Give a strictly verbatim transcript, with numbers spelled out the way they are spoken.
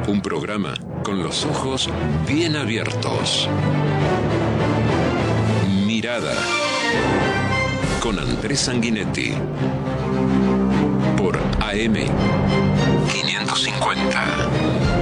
Un programa con los ojos bien abiertos. Mirada. Con Andrés Sanguinetti. Por A M quinientos cincuenta.